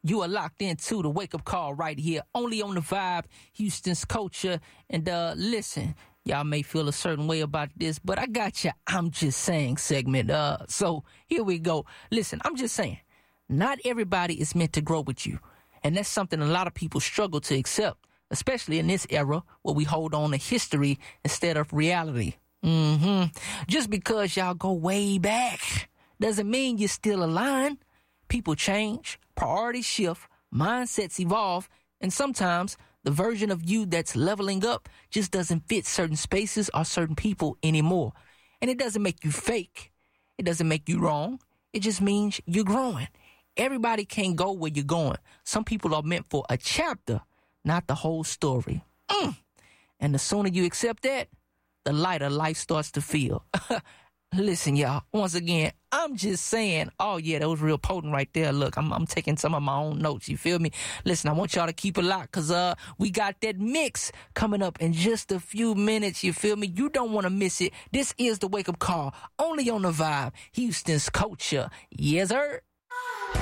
You are locked into the wake up call right here, only on the Vibe, Houston's culture. And listen, y'all may feel a certain way about this, but I got you. I'm just saying segment. So here we go. Listen, I'm just saying, not everybody is meant to grow with you. And that's something a lot of people struggle to accept, especially in this era where we hold on to history instead of reality. Just because y'all go way back doesn't mean you're still aligned. People change, priorities shift, mindsets evolve, and sometimes the version of you that's leveling up just doesn't fit certain spaces or certain people anymore. And it doesn't make you fake. It doesn't make you wrong. It just means you're growing. Everybody can't go where you're going. Some people are meant for a chapter, not the whole story. And the sooner you accept that, the lighter life starts to feel. Listen, y'all, once again, I'm just saying, oh, yeah, that was real potent right there. Look, I'm taking some of my own notes. You feel me? Listen, I want y'all to keep it locked because we got that mix coming up in just a few minutes. You feel me? You don't want to miss it. This is the wake up call only on the Vibe, Houston's culture. Yes, sir.